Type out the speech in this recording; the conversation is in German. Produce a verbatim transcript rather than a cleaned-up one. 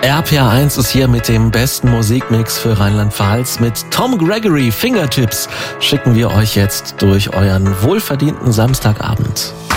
R P R eins ist hier mit dem besten Musikmix für Rheinland-Pfalz. Mit Tom Gregory, Fingertips, schicken wir euch jetzt durch euren wohlverdienten Samstagabend.